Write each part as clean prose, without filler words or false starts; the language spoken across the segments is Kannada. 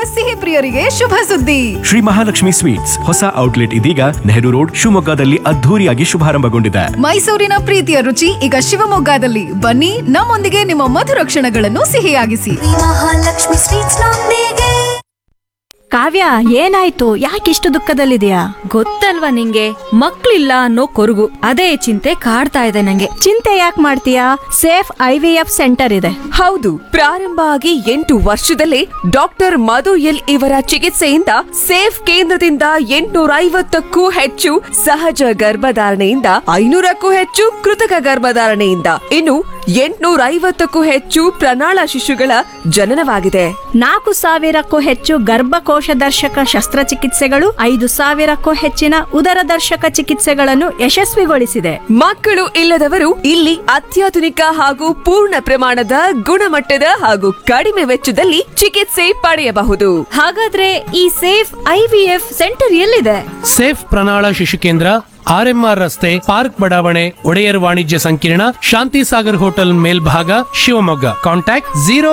ಸಿಹಿ ಪ್ರಿಯರಿಗೆ ಶುಭ ಸುದ್ದಿ. ಶ್ರೀ ಮಹಾಲಕ್ಷ್ಮಿ ಸ್ವೀಟ್ಸ್ ಹೊಸ ಔಟ್ಲೆಟ್ ಇದೀಗ ನೆಹರು ರೋಡ್ ಶಿವಮೊಗ್ಗದಲ್ಲಿ ಅದ್ಧೂರಿಯಾಗಿ ಶುಭಾರಂಭಗೊಂಡಿದೆ. ಮೈಸೂರಿನ ಪ್ರೀತಿಯ ರುಚಿ ಈಗ ಶಿವಮೊಗ್ಗದಲ್ಲಿ. ಬನ್ನಿ, ನಮ್ಮೊಂದಿಗೆ ನಿಮ್ಮ ಮಧುರ ಕ್ಷಣಗಳನ್ನು ಸಿಹಿಯಾಗಿಸಿ. ಮಹಾಲಕ್ಷ್ಮಿ ಸ್ವೀಟ್ಸ್ ನೊಂದಿಗೆ. ಕಾವ್ಯ, ಏನಾಯ್ತು? ಯಾಕಿಷ್ಟು ದುಃಖದಲ್ಲಿದೆಯಾ? ಗೊತ್ತಲ್ವಾ ನಿಂಗೆ, ಮಕ್ಳಿಲ್ಲ ಅನ್ನೋ ಕೊರಗು. ಅದೇ ಚಿಂತೆ ಕಾಡ್ತಾ ಇದೆ ನಂಗೆ. ಚಿಂತೆ ಯಾಕೆ ಮಾಡ್ತೀಯಾ? ಸೇಫ್ IVF ಸೆಂಟರ್ ಇದೆ. ಹೌದು, ಪ್ರಾರಂಭ ಆಗಿ 8 ವರ್ಷದಲ್ಲೇ ಡಾಕ್ಟರ್ ಮಧು ಎಲ್ ಇವರ ಚಿಕಿತ್ಸೆಯಿಂದ ಸೇಫ್ ಕೇಂದ್ರದಿಂದ 850ಕ್ಕೂ ಹೆಚ್ಚು ಸಹಜ ಗರ್ಭಧಾರಣೆಯಿಂದ 500ಕ್ಕೂ ಹೆಚ್ಚು ಕೃತಕ ಗರ್ಭಧಾರಣೆಯಿಂದ ಇನ್ನು 850ಕ್ಕೂ ಹೆಚ್ಚು ಪ್ರಣಾಳ ಶಿಶುಗಳ ಜನನವಾಗಿದೆ. 4,000ಕ್ಕೂ ಹೆಚ್ಚು ಗರ್ಭಕೋಶ ದರ್ಶಕ ಶಸ್ತ್ರಚಿಕಿತ್ಸೆಗಳು, 5,000ಕ್ಕೂ ಹೆಚ್ಚಿನ ಉದರ ದರ್ಶಕ ಚಿಕಿತ್ಸೆಗಳನ್ನು ಯಶಸ್ವಿಗೊಳಿಸಿದೆ. ಮಕ್ಕಳು ಇಲ್ಲದವರು ಇಲ್ಲಿ ಅತ್ಯಾಧುನಿಕ ಹಾಗೂ ಪೂರ್ಣ ಪ್ರಮಾಣದ ಗುಣಮಟ್ಟದ ಹಾಗೂ ಕಡಿಮೆ ವೆಚ್ಚದಲ್ಲಿ ಚಿಕಿತ್ಸೆ ಪಡೆಯಬಹುದು. ಹಾಗಾದ್ರೆ ಈ ಸೇಫ್ IVF ಸೆಂಟರ್ ಎಲ್ಲಿದೆ? ಸೇಫ್ ಪ್ರಣಾಳ ಶಿಶು ಕೇಂದ್ರ, RMR ರಸ್ತೆ, ಪಾರ್ಕ್ ಬಡಾವಣೆ, ಒಡೆಯರ್ ವಾಣಿಜ್ಯ ಸಂಕೀರ್ಣ, ಶಾಂತಿ ಸಾಗರ್ ಹೋಟೆಲ್ ಮೇಲ್ಭಾಗ, ಶಿವಮೊಗ್ಗ. ಕಾಂಟ್ಯಾಕ್ಟ್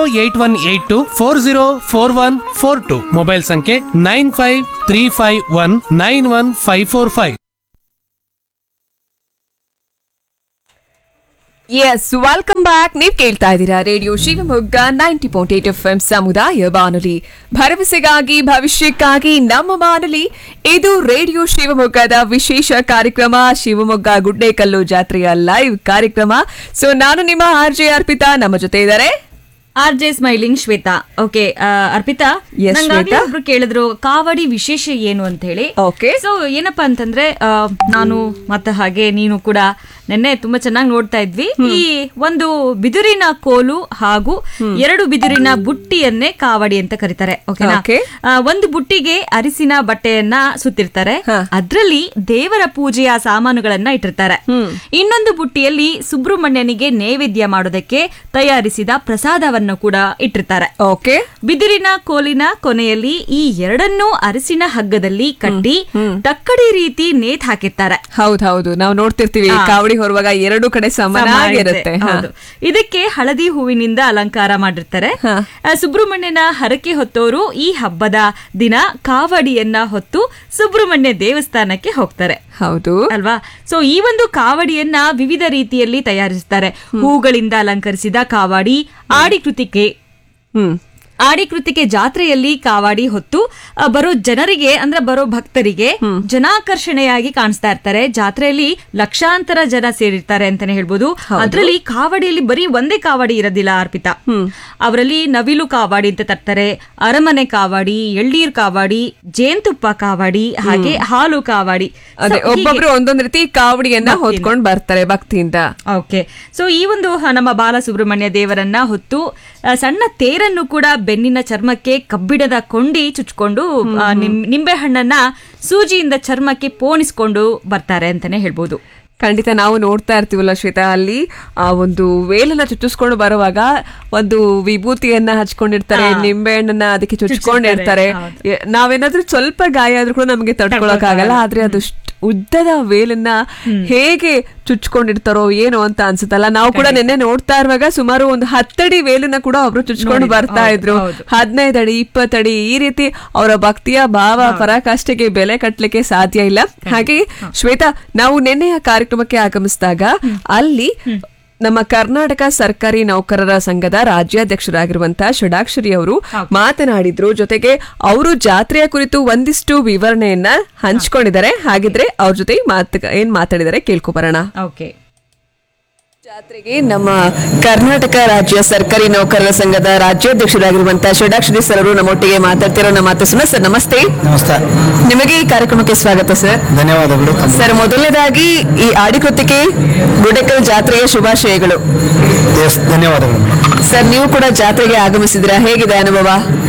08182404142. ಮೊಬೈಲ್ ಸಂಖ್ಯೆ 9535191545. S, welcome back. ನೀವ್ ಕೇಳ್ತಾ ಇದ್ದೀರಾ ರೇಡಿಯೋ ಶಿವಮೊಗ್ಗ 90.8 FM ಸಮುದಾಯ ಬಾನುಲಿ, ಭರವಸೆಗಾಗಿ ಭವಿಷ್ಯಕ್ಕಾಗಿ ನಮ್ಮ ಬಾನುಲಿ. ಇದು ರೇಡಿಯೋ ಶಿವಮೊಗ್ಗದ ವಿಶೇಷ ಕಾರ್ಯಕ್ರಮ, ಶಿವಮೊಗ್ಗ ಗುಡ್ಡೇಕಲ್ಲು ಜಾತ್ರೆಯ ಲೈವ್ ಕಾರ್ಯಕ್ರಮ. ಸೊ ನಾನು ನಿಮ್ಮ RJ ಅರ್ಪಿತಾ, ನಮ್ಮ ಜೊತೆ ಇದ್ದಾರೆ RJ smiling Shweta. Okay Arpita, ಒಬ್ರು ಕೇಳಿದ್ರು ಕಾವಡಿ ವಿಶೇಷ ಏನು ಅಂತ ಹೇಳಿ. ಸೊ ಏನಪ್ಪಾ ಅಂತಂದ್ರೆ, ನಾನು ಮತ್ತೆ ಹಾಗೆ ನೀನು ಕೂಡ ನಿನ್ನೆ ತುಂಬಾ ಚೆನ್ನಾಗಿ ನೋಡ್ತಾ ಇದ್ವಿ. ಈ ಒಂದು ಬಿದಿರಿನ ಕೋಲು ಹಾಗೂ 2 ಬಿದಿರಿನ ಬುಟ್ಟಿಯನ್ನೇ ಕಾವಡಿ ಅಂತ ಕರೀತಾರೆ. ಓಕೆನಾ? ಒಂದು ಬುಟ್ಟಿಗೆ ಅರಿಸಿನ ಬಟ್ಟೆಯನ್ನ ಸುತ್ತಿರ್ತಾರೆ, ಅದ್ರಲ್ಲಿ ದೇವರ ಪೂಜೆಯ ಸಾಮಾನುಗಳನ್ನ ಇಟ್ಟಿರ್ತಾರೆ. ಇನ್ನೊಂದು ಬುಟ್ಟಿಯಲ್ಲಿ ಸುಬ್ರಹ್ಮಣ್ಯನಿಗೆ ನೈವೇದ್ಯ ಮಾಡೋದಕ್ಕೆ ತಯಾರಿಸಿದ ಪ್ರಸಾದವನ್ನು ಕೂಡ ಇಟ್ಟಿರ್ತಾರೆ. ಬಿದಿರಿನ ಕೋಲಿನ ಕೊನೆಯಲ್ಲಿ ಈ ಎರಡನ್ನೂ ಅರಿಸಿನ ಹಗ್ಗದಲ್ಲಿ ಕಟ್ಟಿ ತಕ್ಕಡಿ ರೀತಿ ನೇತ್ ಹಾಕಿರ್ತಾರೆ. ಹೌದೌದು, ನಾವು ನೋಡ್ತಿರ್ತೀವಿ ಕಾವಡಿ ಹೊರುವಾಗ 2 ಕಡೆ ಸಮಾನಾಗಿರುತ್ತೆ. ಇದಕ್ಕೆ ಹಳದಿ ಹೂವಿನಿಂದ ಅಲಂಕಾರ ಮಾಡಿರ್ತಾರೆ. ಸುಬ್ರಹ್ಮಣ್ಯನ ಹರಕೆ ಹೊತ್ತವರು ಈ ಹಬ್ಬದ ದಿನ ಕಾವಡಿಯನ್ನ ಹೊತ್ತು ಸುಬ್ರಹ್ಮಣ್ಯ ದೇವಸ್ಥಾನಕ್ಕೆ ಹೋಗ್ತಾರೆ. ಹೌದು ಅಲ್ವಾ? ಸೊ ಈ ಒಂದು ಕಾವಡಿಯನ್ನ ವಿವಿಧ ರೀತಿಯಲ್ಲಿ ತಯಾರಿಸುತ್ತಾರೆ. ಹೂಗಳಿಂದ ಅಲಂಕರಿಸಿದ ಕಾವಡಿ, ಆಡಿಕೃತಿಕೆ ಜಾತ್ರೆಯಲ್ಲಿ ಕಾವಾಡಿ ಹೊತ್ತು ಬರೋ ಜನರಿಗೆ, ಅಂದ್ರೆ ಬರೋ ಭಕ್ತರಿಗೆ ಜನಾಕರ್ಷಣೆಯಾಗಿ ಕಾಣಿಸ್ತಾ ಇರ್ತಾರೆ. ಜಾತ್ರೆಯಲ್ಲಿ ಲಕ್ಷಾಂತರ ಜನ ಸೇರಿರ್ತಾರೆ ಅಂತಾನೆ ಹೇಳ್ಬೋದು. ಅದರಲ್ಲಿ ಕಾವಡಿಯಲ್ಲಿ ಬರೀ ಒಂದೇ ಕಾವಡಿ ಇರೋದಿಲ್ಲ ಅರ್ಪಿತಾ. ಅವರಲ್ಲಿ ನವಿಲು ಕಾವಾಡಿ ಅಂತ ತರ್ತಾರೆ, ಅರಮನೆ ಕಾವಾಡಿ, ಎಳ್ನೀರ್ ಕಾವಾಡಿ, ಜೇನುತುಪ್ಪ ಕಾವಾಡಿ, ಹಾಗೆ ಹಾಲು ಕಾವಾಡಿ. ಒಬ್ಬೊಬ್ರು ಒಂದೊಂದ್ ರೀತಿ ಕಾವಡಿಯನ್ನ ಹೊತ್ಕೊಂಡ್ ಬರ್ತಾರೆ ಭಕ್ತಿಯಿಂದ. ಓಕೆ, ಸೊ ಈ ಒಂದು ನಮ್ಮ ಬಾಲಸುಬ್ರಹ್ಮಣ್ಯ ದೇವರನ್ನ ಹೊತ್ತು ಸಣ್ಣ ತೇರನ್ನು ಕೂಡ ಬೆನ್ನಿನ ಚರ್ಮಕ್ಕೆ ಕಬ್ಬಿಣದ ಕೊಂಡಿ ಚುಚ್ಕೊಂಡು ನಿಂಬೆ ಹಣ್ಣನ್ನ ಸೂಜಿಯಿಂದ ಚರ್ಮಕ್ಕೆ ಪೋಣಿಸ್ಕೊಂಡು ಬರ್ತಾರೆ ಅಂತಾನೆ ಹೇಳ್ಬೋದು. ಖಂಡಿತ ನಾವು ನೋಡ್ತಾ ಇರ್ತೀವಲ್ಲ ಶ್ವೇತಾ, ಅಲ್ಲಿ ಆ ಒಂದು ವೇಲನ್ನ ಚುಚ್ಚಿಸ್ಕೊಂಡು ಬರುವಾಗ ಒಂದು ವಿಭೂತಿಯನ್ನ ಹಚ್ಕೊಂಡಿರ್ತಾರೆ, ನಿಂಬೆ ಹಣ್ಣನ್ನ ಅದಕ್ಕೆ ಚುಚ್ಕೊಂಡಿರ್ತಾರೆ. ನಾವೇನಾದ್ರೂ ಸ್ವಲ್ಪ ಗಾಯ ಆದ್ರೂ ಕೂಡ ನಮಗೆ ತಡ್ಕೊಳಕ್ ಆಗಲ್ಲ, ಆದ್ರೆ ಅದು ಉದ್ದದ ವೇಲನ್ನ ಹೇಗೆ ಚುಚ್ಕೊಂಡಿರ್ತಾರೋ ಏನೋ ಅಂತ ಅನ್ಸುತ್ತಲ್ಲ. ನಾವು ಕೂಡ ನಿನ್ನೆ ನೋಡ್ತಾ ಇರುವಾಗ ಸುಮಾರು ಒಂದು 10 ಅಡಿ ವೇಲನ್ನ ಕೂಡ ಒಬ್ರು ಚುಚ್ಕೊಂಡು ಬರ್ತಾ ಇದ್ರು. 15 ಅಡಿ 20 ಅಡಿ ಈ ರೀತಿ ಅವರ ಭಕ್ತಿಯ ಭಾವ ಪರಾಕಾಷ್ಠೆಗೆ ಬೆಲೆ ಕಟ್ಟಲಿಕ್ಕೆ ಸಾಧ್ಯ ಇಲ್ಲ. ಹಾಗೆ ಶ್ವೇತಾ, ನಾವು ನಿನ್ನೆಯ ಕಾರ್ಯಕ್ರಮಕ್ಕೆ ಆಗಮಿಸಿದಾಗ ಅಲ್ಲಿ ನಮ್ಮ ಕರ್ನಾಟಕ ಸರ್ಕಾರಿ ನೌಕರರ ಸಂಘದ ರಾಜ್ಯಾಧ್ಯಕ್ಷರಾಗಿರುವಂತಹ ಷಡಾಕ್ಷರಿ ಅವರು ಮಾತನಾಡಿದ್ರು. ಜೊತೆಗೆ ಅವರು ಜಾತ್ರೆಯ ಕುರಿತು ಒಂದಿಷ್ಟು ವಿವರಣೆಯನ್ನ ಹಂಚಿಕೊಂಡಿದ್ದಾರೆ. ಹಾಗಿದ್ರೆ ಅವ್ರ ಜೊತೆ ಏನ್ ಮಾತಾಡಿದರೆ ಕೇಳ್ಕೊಬರೋಣ. ಜಾತ್ರೆಗೆ ನಮ್ಮ ಕರ್ನಾಟಕ ರಾಜ್ಯ ಸರ್ಕಾರಿ ನೌಕರರ ಸಂಘದ ರಾಜ್ಯಾಧ್ಯಕ್ಷರಾಗಿರುವಂತಹ ಷಡಾಕ್ಷರಿ ಸರ್ ಅವರು ನಮ್ಮೊಟ್ಟಿಗೆ ಮಾತಾಡ್ತಿರೋ ಮಾತಾಡ್ಸೋಣ. ಸರ್ ನಮಸ್ತೆ. ನಮಸ್ತೆ. ನಿಮಗೆ ಈ ಕಾರ್ಯಕ್ರಮಕ್ಕೆ ಸ್ವಾಗತ ಸರ್. ಧನ್ಯವಾದಗಳು ಸರ್. ಮೊದಲನೇದಾಗಿ ಈ ಆಡಿಕೃತಿಕೆ ಗುಡ್ಡೇಕಲ್ ಜಾತ್ರೆಯ ಶುಭಾಶಯಗಳು. ಧನ್ಯವಾದಗಳು ಸರ್. ನೀವು ಕೂಡ ಜಾತ್ರೆಗೆ ಆಗಮಿಸಿದ್ರ, ಹೇಗಿದೆ ಅನುಭವ?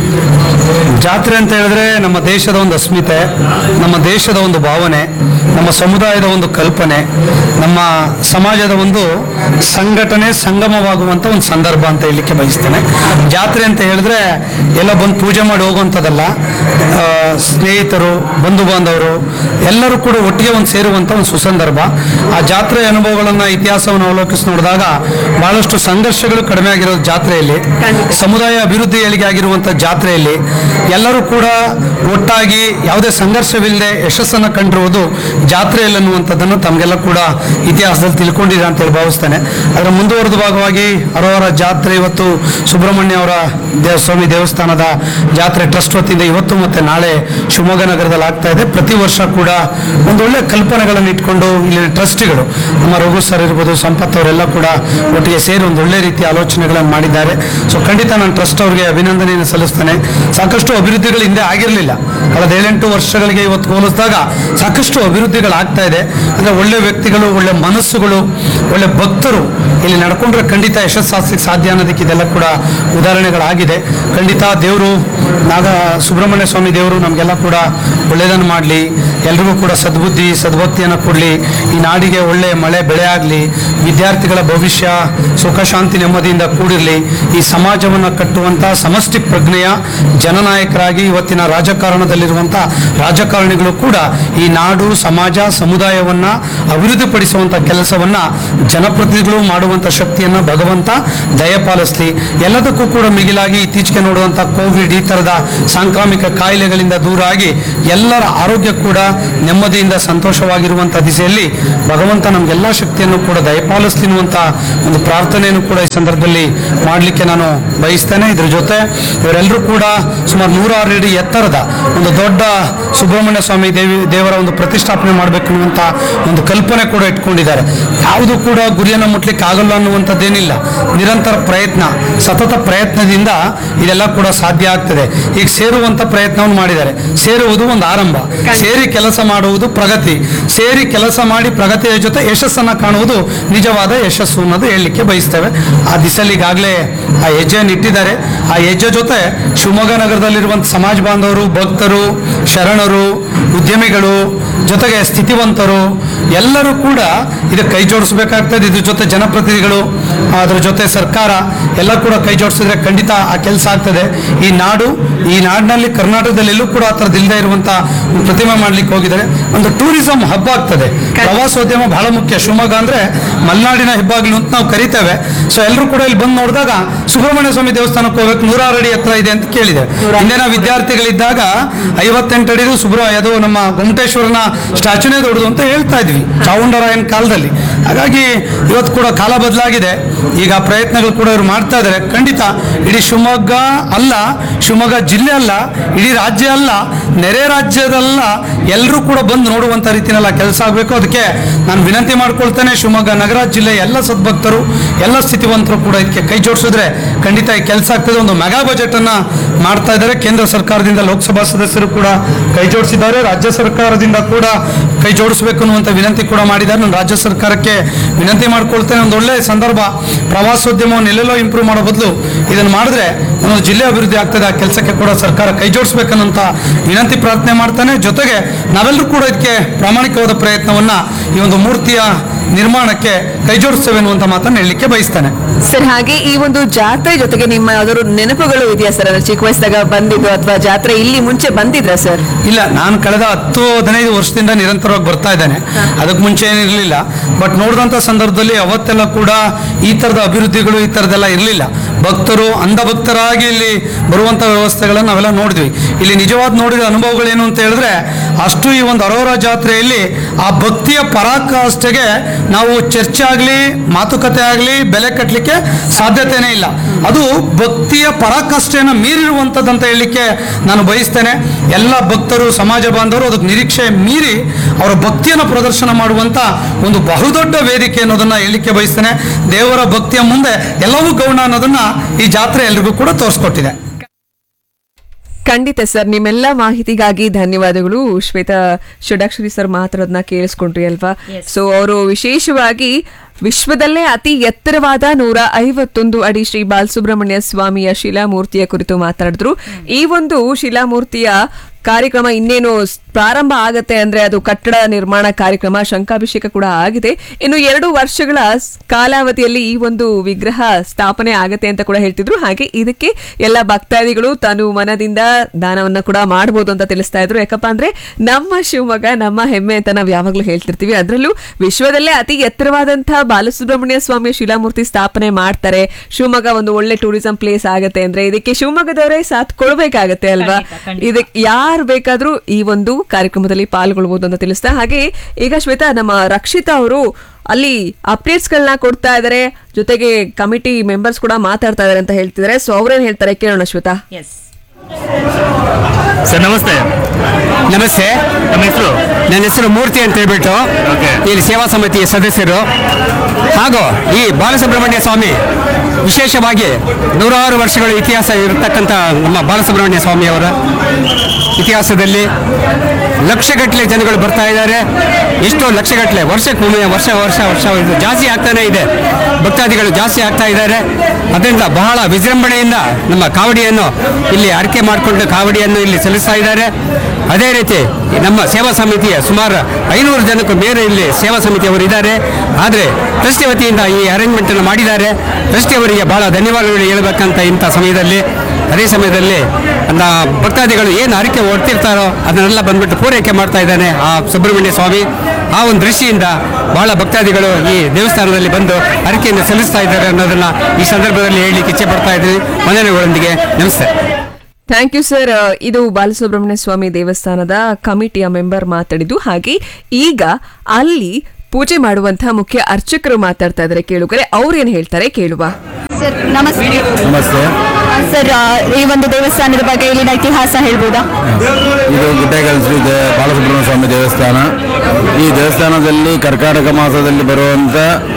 ಜಾತ್ರೆ ಅಂತ ಹೇಳಿದ್ರೆ ನಮ್ಮ ದೇಶದ ಒಂದು ಅಸ್ಮಿತೆ, ನಮ್ಮ ದೇಶದ ಒಂದು ಭಾವನೆ, ನಮ್ಮ ಸಮುದಾಯದ ಒಂದು ಕಲ್ಪನೆ, ನಮ್ಮ ಸಮಾಜದ ಒಂದು ಸಂಘಟನೆ ಸಂಗಮವಾಗುವಂತ ಒಂದು ಸಂದರ್ಭ ಅಂತ ಹೇಳಲಿಕ್ಕೆ ಬಯಸ್ತೇನೆ. ಜಾತ್ರೆ ಅಂತ ಹೇಳಿದ್ರೆ ಎಲ್ಲ ಬಂದು ಪೂಜೆ ಮಾಡಿ ಹೋಗುವಂಥದ್ದಲ್ಲ. ಸ್ನೇಹಿತರು, ಬಂಧು ಬಾಂಧವರು ಎಲ್ಲರೂ ಕೂಡ ಒಟ್ಟಿಗೆ ಒಂದು ಸೇರುವಂತ ಒಂದು ಸುಸಂದರ್ಭ. ಆ ಜಾತ್ರೆಯ ಅನುಭವಗಳನ್ನ, ಇತಿಹಾಸವನ್ನು ಅವಲೋಕಿಸಿ ನೋಡಿದಾಗ ಬಹಳಷ್ಟು ಸಂಘರ್ಷಗಳು ಕಡಿಮೆ ಆಗಿರೋ ಜಾತ್ರೆಯಲ್ಲಿ, ಸಮುದಾಯ ಅಭಿವೃದ್ಧಿ ಏಳಿಗೆ ಆಗಿರುವಂತ ಜಾತ್ರೆಯಲ್ಲಿ ಎಲ್ಲರೂ ಕೂಡ ಒಟ್ಟಾಗಿ ಯಾವುದೇ ಸಂಘರ್ಷವಿಲ್ಲದೆ ಯಶಸ್ಸನ್ನು ಕಂಡಿರುವುದು ಜಾತ್ರೆಯಲ್ಲಿ ಅನ್ನುವಂಥದ್ದನ್ನು ತಮಗೆಲ್ಲ ಕೂಡ ಇತಿಹಾಸದಲ್ಲಿ ತಿಳ್ಕೊಂಡಿದೆ ಅಂತ ಹೇಳಿ ಭಾವಿಸ್ತೇನೆ. ಅದರ ಮುಂದುವರೆದ ಭಾಗವಾಗಿ ಅರೋರ ಜಾತ್ರೆ ಇವತ್ತು ಸುಬ್ರಹ್ಮಣ್ಯ ಅವರ ಸ್ವಾಮಿ ದೇವಸ್ಥಾನದ ಜಾತ್ರೆ ಟ್ರಸ್ಟ್ ವತಿಯಿಂದ ಇವತ್ತು ಮತ್ತೆ ನಾಳೆ ಶಿವಮೊಗ್ಗ ನಗರದಲ್ಲಿ ಆಗ್ತಾ ಇದೆ. ಪ್ರತಿ ವರ್ಷ ಕೂಡ ಒಂದೊಳ್ಳೆ ಕಲ್ಪನೆಗಳನ್ನು ಇಟ್ಕೊಂಡು ಇಲ್ಲಿನ ಟ್ರಸ್ಟಿಗಳು ನಮ್ಮ ರಘು ಸರ್ ಇರ್ಬೋದು, ಸಂಪತ್ ಅವರೆಲ್ಲ ಕೂಡ ಒಟ್ಟಿಗೆ ಸೇರಿ ಒಂದೊಳ್ಳೆ ರೀತಿಯ ಆಲೋಚನೆಗಳನ್ನು ಮಾಡಿದ್ದಾರೆ. ಸೊ ಖಂಡಿತ ನಾನು ಟ್ರಸ್ಟ್ ಅವರಿಗೆ ಅಭಿನಂದನೆಯನ್ನು ಸಲ್ಲಿಸ್ತೇನೆ. ಸಾಕಷ್ಟು ಅಭಿವೃದ್ಧಿಗಳು ಹಿಂದೆ ಆಗಿರಲಿಲ್ಲ. ಕಳೆದ 7-8 ವರ್ಷಗಳಿಗೆ ಇವತ್ತು ಹೋಲಿಸಿದಾಗ ಸಾಕಷ್ಟು ಅಭಿವೃದ್ಧಿಗಳಾಗ್ತಾ ಇದೆ. ಅಂದರೆ ಒಳ್ಳೆ ವ್ಯಕ್ತಿಗಳು, ಒಳ್ಳೆ ಮನಸ್ಸುಗಳು, ಒಳ್ಳೆ ಭಕ್ತರು ಇಲ್ಲಿ ನಡ್ಕೊಂಡ್ರೆ ಖಂಡಿತ ಯಶಸ್ಸಾಗ್ಲಿಕ್ಕೆ ಸಾಧ್ಯ ಅನ್ನೋದಕ್ಕೆ ಇದೆಲ್ಲ ಕೂಡ ಉದಾಹರಣೆಗಳಾಗಿದೆ. ಖಂಡಿತ ದೇವರು ಸುಬ್ರಹ್ಮಣ್ಯ ಸ್ವಾಮಿ ದೇವರು ನಮಗೆಲ್ಲ ಕೂಡ ಒಳ್ಳೆಯದನ್ನು ಮಾಡಲಿ, ಎಲ್ರಿಗೂ ಕೂಡ ಸದ್ಬುದ್ಧಿ ಸದ್ಭಕ್ತಿಯನ್ನು ಕೊಡಲಿ, ಈ ನಾಡಿಗೆ ಒಳ್ಳೆ ಮಳೆ ಬೆಳೆ ಆಗಲಿ, ವಿದ್ಯಾರ್ಥಿಗಳ ಭವಿಷ್ಯ ಸುಖ ಶಾಂತಿ ನೆಮ್ಮದಿಯಿಂದ ಕೂಡಿರಲಿ, ಈ ಸಮಾಜವನ್ನು ಕಟ್ಟುವಂಥ ಸಮಷ್ಟಿ ಪ್ರಜ್ಞೆಯ ಜನನಾಯಕರಾಗಿ ಇವತ್ತಿನ ರಾಜಕಾರಣದಲ್ಲಿರುವಂಥ ರಾಜಕಾರಣಿಗಳು ಕೂಡ ಈ ನಾಡು ಸಮಾಜ ಸಮುದಾಯವನ್ನು ಅಭಿವೃದ್ಧಿಪಡಿಸುವಂಥ ಕೆಲಸವನ್ನು ಜನಪ್ರತಿನಿಧಿಗಳು ಮಾಡುವಂಥ ಶಕ್ತಿಯನ್ನು ಭಗವಂತ ದಯಪಾಲಿಸಲಿ. ಎಲ್ಲದಕ್ಕೂ ಕೂಡ ಮಿಗಿಲಾಗಿ ಇತ್ತೀಚೆಗೆ ನೋಡುವಂಥ ಕೋವಿಡ್ ಈ ಥರದ ಸಾಂಕ್ರಾಮಿಕ ಕಾಯಿಲೆಗಳಿಂದ ದೂರ ಆಗಿ ಎಲ್ಲರ ಆರೋಗ್ಯ ಕೂಡ ನೆಮ್ಮದಿಯಿಂದ ಸಂತೋಷವಾಗಿರುವಂಥ ದಿಸೆಯಲ್ಲಿ ಭಗವಂತ ನಮಗೆಲ್ಲ ಶಕ್ತಿಯನ್ನು ಕೂಡ ದಯಪಾಲಿಸಲಿ ಅನ್ನುವಂಥ ಒಂದು ಪ್ರಾರ್ಥನೆಯನ್ನು ಕೂಡ ಈ ಸಂದರ್ಭದಲ್ಲಿ ಮಾಡಲಿಕ್ಕೆ ನಾನು ಬಯಸ್ತೇನೆ. ಇದ್ರ ಜೊತೆ ಇವರೆಲ್ಲರೂ ಕೂಡ ಸುಮಾರು 106 ಅಡಿ ಎತ್ತರದ ಒಂದು ದೊಡ್ಡ ಸುಬ್ರಹ್ಮಣ್ಯ ಸ್ವಾಮಿ ದೇವರ ಒಂದು ಪ್ರತಿಷ್ಠಾಪನೆ ಮಾಡಬೇಕು ಅನ್ನುವಂಥ ಒಂದು ಕಲ್ಪನೆ ಕೂಡ ಇಟ್ಕೊಂಡಿದ್ದಾರೆ. ಯಾವುದು ಕೂಡ ಗುರಿಯನ್ನು ಮುಟ್ಲಿಕ್ಕೆ ಆಗಲ್ಲ ಅನ್ನುವಂಥದ್ದೇನಿಲ್ಲ. ನಿರಂತರ ಪ್ರಯತ್ನ, ಸತತ ಪ್ರಯತ್ನದಿಂದ ಇದೆಲ್ಲ ಕೂಡ ಸಾಧ್ಯ ಆಗ್ತದೆ. ಈಗ ಸೇರುವಂಥ ಪ್ರಯತ್ನವನ್ನು ಮಾಡಿದ್ದಾರೆ. ಸೇರುವುದು ಒಂದು ಆರಂಭ, ಸೇರಿ ಕೆಲಸ ಮಾಡುವುದು ಪ್ರಗತಿ, ಸೇರಿ ಕೆಲಸ ಮಾಡಿ ಪ್ರಗತಿಯ ಜೊತೆ ಯಶಸ್ಸನ್ನು ಕಾಣುವುದು ನಿಜವಾದ ಯಶಸ್ಸು ಅನ್ನೋದು ಹೇಳಲಿಕ್ಕೆ ಬಯಸ್ತೇವೆ. ಆ ದಿಸೆಯಲ್ಲಿ ಈಗಾಗಲೇ ಆ ಹೆಜ್ಜೆಯನ್ನು ಇಟ್ಟಿದ್ದಾರೆ. ಆ ಹೆಜ್ಜೆ ಜೊತೆ ಶಿವಮೊಗ್ಗ ನಗರದಲ್ಲಿರುವಂಥ ಸಮಾಜ ಬಾಂಧವರು, ಭಕ್ತರು, ಶರಣರು, ಉದ್ಯಮಿಗಳು, ಜೊತೆಗೆ ಸ್ಥಿತಿವಂತರು ಎಲ್ಲರೂ ಕೂಡ ಇದಕ್ಕೆ ಕೈ ಜೋಡಿಸಬೇಕಾಗ್ತದೆ. ಇದ್ರ ಜೊತೆ ಜನಪ್ರತಿನಿಧಿಗಳು, ಅದರ ಜೊತೆ ಸರ್ಕಾರ ಎಲ್ಲ ಕೂಡ ಕೈ ಜೋಡಿಸಿದ್ರೆ ಖಂಡಿತ ಆ ಕೆಲಸ ಆಗ್ತದೆ. ಈ ನಾಡಿನಲ್ಲಿ ಕರ್ನಾಟಕದಲ್ಲೆಲ್ಲೂ ಕೂಡ ಆ ಥರದ್ದು ಇಲ್ಲದೆ ಇರುವಂಥ ಪ್ರತಿಮೆ ಮಾಡ್ಲಿಕ್ಕೆ ಹೋಗಿದ್ದಾರೆ. ಒಂದು ಟೂರಿಸಂ ಹಬ್ ಆಗ್ತದೆ. ಪ್ರವಾಸೋದ್ಯಮ ಬಹಳ ಮುಖ್ಯ. ಶಿವಮೊಗ್ಗ ಅಂದ್ರೆ ಮಲೆನಾಡಿನ ಹೆಬ್ಬಾಗಿಲು ಅಂತ ನಾವು ಕರಿತೇವೆ. ಸೊ ಎಲ್ಲರೂ ಕೂಡ ಇಲ್ಲಿ ಬಂದು ನೋಡಿದಾಗ ಸುಬ್ರಹ್ಮಣ್ಯ ಸ್ವಾಮಿ ದೇವಸ್ಥಾನಕ್ಕೆ ಹೋಗ್ಬೇಕು, 106 ಅಡಿ ಎತ್ತರ ಇದೆ ಅಂತ ಕೇಳಿದೆ. ಹಿಂದಿನ ವಿದ್ಯಾರ್ಥಿಗಳಿದ್ದಾಗ 58 ಅಡಿದು ಅದು ನಮ್ಮ ಗೊಮ್ಮಟೇಶ್ವರನ ಸ್ಟ್ಯಾಚ್ಯೂನೇ ದೊಡ್ಡದು ಅಂತ ಹೇಳ್ತಾ ಇದ್ವಿ ಚಾವುಂಡರಾಯನ ಕಾಲದಲ್ಲಿ. ಹಾಗಾಗಿ ಇವತ್ತು ಕೂಡ ಕಾಲ ಬದಲಾಗಿದೆ. ಈಗ ಪ್ರಯತ್ನಗಳು ಕೂಡ ಇವರು ಮಾಡ್ತಾ ಇದ್ದಾರೆ. ಖಂಡಿತ ಇಡೀ ಶಿವಮೊಗ್ಗ ಅಲ್ಲ, ಶಿವಮೊಗ್ಗ ಜಿಲ್ಲೆ ಅಲ್ಲ, ಇಡೀ ರಾಜ್ಯ ಅಲ್ಲ, ನೆರೆ ರಾಜ್ಯದಲ್ಲ, ಎಲ್ಲರೂ ಕೂಡ ಬಂದು ನೋಡುವಂಥ ರೀತಿಯಲ್ಲ ಕೆಲಸ ಆಗಬೇಕು. ಅದಕ್ಕೆ ನಾನು ವಿನಂತಿ ಮಾಡ್ಕೊಳ್ತೇನೆ, ಶಿವಮೊಗ್ಗ ನಗರ ಜಿಲ್ಲೆ ಎಲ್ಲ ಸದ್ಭಕ್ತರು, ಎಲ್ಲ ಸ್ಥಿತಿವಂತರು ಕೂಡ ಇದಕ್ಕೆ ಕೈ ಜೋಡಿಸಿದ್ರೆ ಖಂಡಿತ ಈ ಕೆಲಸ ಆಗ್ತದೆ. ಒಂದು ಮೆಗಾ ಬಜೆಟ್ ಅನ್ನ ಮಾಡ್ತಾ ಇದ್ದಾರೆ. ಕೇಂದ್ರ ಸರ್ಕಾರದಿಂದ ಲೋಕಸಭಾ ಸದಸ್ಯರು ಕೂಡ ಕೈ ಜೋಡಿಸಿದ್ದಾರೆ. ರಾಜ್ಯ ಸರ್ಕಾರದಿಂದ ಕೂಡ ಕೈ ಜೋಡಿಸಬೇಕು ಅನ್ನುವಂಥ ವಿನಂತಿ ಕೂಡ ಮಾಡಿದ್ದಾರೆ. ನಾನು ರಾಜ್ಯ ಸರ್ಕಾರಕ್ಕೆ ವಿನಂತಿ ಮಾಡ್ಕೊಳ್ತೇನೆ, ಒಂದು ಒಳ್ಳೆ ಸಂದರ್ಭ. ಪ್ರವಾಸೋದ್ಯಮವನ್ನು ಎಲ್ಲೆಲ್ಲೋ ಇಂಪ್ರೂವ್ ಮಾಡೋ ಬದಲು ಇದನ್ನು ಮಾಡಿದ್ರೆ ಒಂದು ಜಿಲ್ಲೆ ಅಭಿವೃದ್ಧಿ ಆಗ್ತದೆ. ಆ ಕೆಲಸಕ್ಕೆ ಕೂಡ ಸರ್ಕಾರ ಕೈ ಜೋಡಿಸ್ಬೇಕನ್ನಂತ ವಿನಂತಿ ಪ್ರಾರ್ಥನೆ ಮಾಡ್ತಾನೆ. ಜೊತೆಗೆ ನಾವೆಲ್ಲರೂ ಕೂಡ ಇದಕ್ಕೆ ಪ್ರಾಮಾಣಿಕವಾದ ಪ್ರಯತ್ನವನ್ನ ಈ ಒಂದು ಮೂರ್ತಿಯ ನಿರ್ಮಾಣಕ್ಕೆ ಕೈ ಜೋಡಿಸ್ತೇವೆ ಅನ್ನುವಂಥ ಮಾತನ್ನು ಹೇಳಲಿಕ್ಕೆ ಬಯಸ್ತಾನೆ. ಸರ್, ಹಾಗೆ ಈ ಒಂದು ಜಾತ್ರೆ ಜೊತೆಗೆ ನಿಮ್ಮ ಯಾವ್ದಾದ್ರು ನೆನಪುಗಳು ಇದೆಯಾ ಸರ್? ಚಿಕ್ಕ ವಯಸ್ಸಾಗ ಬಂದಿದ್ದು ಅಥವಾ ಜಾತ್ರೆ ಇಲ್ಲಿ ಮುಂಚೆ ಬಂದಿದ್ರ ಸರ್? ಇಲ್ಲ, ನಾನು ಕಳೆದ 10-15 ವರ್ಷದಿಂದ ನಿರಂತರವಾಗಿ ಬರ್ತಾ ಇದ್ದೇನೆ. ಅದಕ್ಕೆ ಮುಂಚೆ ಏನಿರಲಿಲ್ಲ. ಬಟ್ ನೋಡಿದಂಥ ಸಂದರ್ಭದಲ್ಲಿ ಅವತ್ತೆಲ್ಲ ಕೂಡ ಈ ಥರದ ಅಭಿವೃದ್ಧಿಗಳು ಈ ಥರದ್ದೆಲ್ಲ ಇರಲಿಲ್ಲ. ಭಕ್ತರು ಅಂಧಭಕ್ತರಾಗಿ ಇಲ್ಲಿ ಬರುವಂಥ ವ್ಯವಸ್ಥೆಗಳನ್ನು ನಾವೆಲ್ಲ ನೋಡಿದ್ವಿ. ಇಲ್ಲಿ ನಿಜವಾದ ನೋಡಿದ ಅನುಭವಗಳೇನು ಅಂತ ಹೇಳಿದ್ರೆ, ಅಷ್ಟು ಈ ಒಂದು ಅರೋರ ಜಾತ್ರೆಯಲ್ಲಿ ಆ ಭಕ್ತಿಯ ಪರಾಕಾಷ್ಠೆಗೆ ನಾವು ಚರ್ಚೆ ಆಗಲಿ ಮಾತುಕತೆ ಆಗಲಿ ಬೆಲೆ ಕಟ್ಟಲಿಕ್ಕೆ ಸಾಧ್ಯತೆನೇ ಇಲ್ಲ. ಅದು ಭಕ್ತಿಯ ಪರಾಕಾಷ್ಠೆಯನ್ನು ಮೀರಿರುವಂಥದ್ದು ಅಂತ ಹೇಳಲಿಕ್ಕೆ ನಾನು ಬಯಸ್ತೇನೆ. ಎಲ್ಲ ಭಕ್ತರು ಸಮಾಜ ಬಾಂಧವರು ಅದಕ್ಕೆ ನಿರೀಕ್ಷೆ ಮೀರಿ ಅವರ ಭಕ್ತಿಯನ್ನು ಪ್ರದರ್ಶನ ಮಾಡುವಂಥ ಒಂದು ಬಹುದೊಡ್ಡ ವೇದಿಕೆ ಅನ್ನೋದನ್ನ ಹೇಳಲಿಕ್ಕೆ ಬಯಸ್ತೇನೆ. ದೇವರ ಭಕ್ತಿಯ ಮುಂದೆ ಎಲ್ಲವೂ ಗೌಣ ಅನ್ನೋದನ್ನ ಈ ಜಾತ್ರೆ ಎಲ್ರಿಗೂ ಕೂಡ ತೋರಿಸ್ಕೊಟ್ಟಿದೆ. ಖಂಡಿತ ಸರ್, ನಿಮ್ಮೆಲ್ಲ ಮಾಹಿತಿಗಾಗಿ ಧನ್ಯವಾದಗಳು. ಶ್ವೇತಾ ಷಡಾಕ್ಷರಿ ಸರ್ ಮಾತಾಡೋದನ್ನ ಕೇಳಿಸ್ಕೊಂಡ್ರಿ ಅಲ್ವಾ? ಸೊ ಅವರು ವಿಶೇಷವಾಗಿ ವಿಶ್ವದಲ್ಲೇ ಅತಿ ಎತ್ತರವಾದ 151 ಅಡಿ ಶ್ರೀ ಬಾಲಸುಬ್ರಹ್ಮಣ್ಯ ಸ್ವಾಮಿಯ ಶಿಲಾಮೂರ್ತಿಯ ಕುರಿತು ಮಾತಾಡಿದ್ರು. ಈ ಒಂದು ಶಿಲಾಮೂರ್ತಿಯ ಕಾರ್ಯಕ್ರಮ ಇನ್ನೇನು ಪ್ರಾರಂಭ ಆಗತ್ತೆ ಅಂದ್ರೆ ಅದು ಕಟ್ಟಡ ನಿರ್ಮಾಣ ಕಾರ್ಯಕ್ರಮ, ಶಂಕಾಭಿಷೇಕ ಕೂಡ ಆಗಿದೆ. ಇನ್ನು 2 ವರ್ಷಗಳ ಕಾಲಾವಧಿಯಲ್ಲಿ ಈ ಒಂದು ವಿಗ್ರಹ ಸ್ಥಾಪನೆ ಆಗತ್ತೆ ಅಂತ ಕೂಡ ಹೇಳ್ತಿದ್ರು. ಹಾಗೆ ಇದಕ್ಕೆ ಎಲ್ಲ ಭಕ್ತಾದಿಗಳು ತನು ಮನದಿಂದ ದಾನವನ್ನ ಕೂಡ ಮಾಡಬಹುದು ಅಂತ ತಿಳಿಸ್ತಾ ಇದ್ರು. ಯಾಕಪ್ಪ ಅಂದ್ರೆ ನಮ್ಮ ಶಿವಮೊಗ್ಗ ನಮ್ಮ ಹೆಮ್ಮೆ ಅಂತ ನಾವು ಯಾವಾಗ್ಲೂ ಹೇಳ್ತಿರ್ತೀವಿ. ಅದರಲ್ಲೂ ವಿಶ್ವದಲ್ಲೇ ಅತಿ ಎತ್ತರವಾದಂತಹ ಬಾಲಸುಬ್ರಹ್ಮಣ್ಯ ಸ್ವಾಮಿಯ ಶಿಲಾಮೂರ್ತಿ ಸ್ಥಾಪನೆ ಮಾಡ್ತಾರೆ, ಶಿವಮೊಗ್ಗ ಒಂದು ಒಳ್ಳೆ ಟೂರಿಸಂ ಪ್ಲೇಸ್ ಆಗತ್ತೆ ಅಂದ್ರೆ ಇದಕ್ಕೆ ಶಿವಮೊಗ್ಗದವರೇ ಸಾಥ್ ಕೊಡ್ಬೇಕಾಗತ್ತೆ ಅಲ್ವಾ? ಇದಕ್ಕೆ ಯಾರು ಬೇಕಾದ್ರೂ ಈ ಒಂದು ಕಾರ್ಯಕ್ರಮದಲ್ಲಿ ಪಾಲ್ಗೊಳ್ಬಹುದು ಅಂತ ತಿಳಿಸ್ತಾ, ಹಾಗೆ ಈಗ ಶ್ವೇತಾ ನಮ್ಮ ರಕ್ಷಿತಾ ಅವರು ಅಲ್ಲಿ ಅಪ್ಡೇಟ್ಸ್ ಗಳನ್ನ ಕೊಡ್ತಾ ಇದಾರೆ, ಜೊತೆಗೆ ಕಮಿಟಿ ಮೆಂಬರ್ಸ್ ಕೂಡ ಮಾತಾಡ್ತಾ ಇದಾರೆ ಅಂತ ಹೇಳ್ತಿದ್ದಾರೆ. ಸೊ ಅವ್ರೇನ್ ಹೇಳ್ತಾರೆ ಕೇಳೋಣ ಶ್ವೇತಾ. ಸರ್ ನಮಸ್ತೆ. ನಮಸ್ತೆ. ನಮ್ಮ ಹೆಸರು? ನನ್ನ ಹೆಸರು ಮೂರ್ತಿ ಅಂತ ಹೇಳ್ಬಿಟ್ಟು ಇಲ್ಲಿ ಸೇವಾ ಸಮಿತಿಯ ಸದಸ್ಯರು. ಹಾಗೂ ಈ ಬಾಲಸುಬ್ರಹ್ಮಣ್ಯ ಸ್ವಾಮಿ ವಿಶೇಷವಾಗಿ 100 ವರ್ಷಗಳ ಇತಿಹಾಸ ಇರತಕ್ಕಂಥ ನಮ್ಮ ಬಾಲಸುಬ್ರಹ್ಮಣ್ಯ ಸ್ವಾಮಿಯವರ ಇತಿಹಾಸದಲ್ಲಿ ಲಕ್ಷಗಟ್ಟಲೆ ಜನಗಳು ಬರ್ತಾ ಇದ್ದಾರೆ. ಎಷ್ಟೋ ಲಕ್ಷಗಟ್ಟಲೆ ವರ್ಷಕ್ಕೊಮ್ಮೆ ವರ್ಷ ಜಾಸ್ತಿ ಆಗ್ತಾನೆ ಇದೆ, ಭಕ್ತಾದಿಗಳು ಜಾಸ್ತಿ ಆಗ್ತಾ ಇದ್ದಾರೆ. ಅದರಿಂದ ಬಹಳ ವಿಜೃಂಭಣೆಯಿಂದ ನಮ್ಮ ಕಾವಡಿಯನ್ನು ಇಲ್ಲಿ ಆರಕೆ ಮಾಡಿಕೊಂಡು ಕಾವಡಿಯನ್ನು ಇಲ್ಲಿ ಸಲ್ಲಿಸ್ತಾ ಇದ್ದಾರೆ. ಅದೇ ರೀತಿ ನಮ್ಮ ಸೇವಾ ಸಮಿತಿಯ ಸುಮಾರು 500 ಜನಕ್ಕೂ ಬೇರೆ ಇಲ್ಲಿ ಸೇವಾ ಸಮಿತಿಯವರು ಇದ್ದಾರೆ. ಆದರೆ ಟ್ರಸ್ಟಿ ವತಿಯಿಂದ ಈ ಅರೇಂಜ್ಮೆಂಟ್ ಅನ್ನು ಮಾಡಿದ್ದಾರೆ. ಟ್ರಸ್ಟಿ ಅವರಿಗೆ ಬಹಳ ಧನ್ಯವಾದಗಳು ಹೇಳಬೇಕಂತ ಇಂಥ ಸಮಯದಲ್ಲಿ. ಅದೇ ಸಮಯದಲ್ಲಿ ಭಕ್ತಾದಿಗಳು ಏನು ಹರಕೆ ಹೊಡ್ತಿರ್ತಾರೋ ಅದನ್ನೆಲ್ಲ ಬಂದ್ಬಿಟ್ಟು ಪೂರೈಕೆ ಮಾಡ್ತಾ ಇದ್ದಾನೆ ಆ ಸುಬ್ರಹ್ಮಣ್ಯ ಸ್ವಾಮಿ. ಆ ಒಂದು ದೃಷ್ಟಿಯಿಂದ ಬಹಳ ಭಕ್ತಾದಿಗಳು ಈ ದೇವಸ್ಥಾನದಲ್ಲಿ ಬಂದು ಹರಕೆಯನ್ನು ಸಲ್ಲಿಸ್ತಾ ಇದ್ದಾರೆ ಅನ್ನೋದನ್ನ ಈ ಸಂದರ್ಭದಲ್ಲಿ ಹೇಳಲಿಕ್ಕೆ ಇಚ್ಛೆ ಪಡ್ತಾ ಇದ್ದೀನಿ. ವಂದನೆಗಳೊಂದಿಗೆ ನಮಸ್ತೆ. Thank you sir. ಇದು ಬಾಲಸುಬ್ರಹ್ಮಣ್ಯ ಸ್ವಾಮಿ ದೇವಸ್ಥಾನದ ಕಮಿಟಿಯ ಮೆಂಬರ್ ಮಾತಾಡಿದ್ದು. ಹಾಗೆ ಈಗ ಅಲ್ಲಿ ಪೂಜೆ ಮಾಡುವಂತಹ ಮುಖ್ಯ ಅರ್ಚಕರು ಮಾತಾಡ್ತಾ ಇದ್ದಾರೆ, ಕೇಳುಗರೆ ಅವ್ರೇನ್ ಹೇಳ್ತಾರೆ ಕೇಳುವ. ಸರ್ ನಮಸ್ತೆ. ನಮಸ್ತೆ ಸರ್, ಈ ಒಂದು ದೇವಸ್ಥಾನದ ಬಗ್ಗೆ ಇಲ್ಲಿನ ಇತಿಹಾಸ ಹೇಳ್ಬೋದಾ? ಇದು ಗುಡ್ಡೆಗಲ್ ಶ್ರೀ ಬಾಲಸುಬ್ರಹ್ಮಣ್ಯ ಸ್ವಾಮಿ ದೇವಸ್ಥಾನ. ಈ ದೇವಸ್ಥಾನದಲ್ಲಿ ಕರ್ಕಾಟಕ ಮಾಸದಲ್ಲಿ ಬರುವಂತ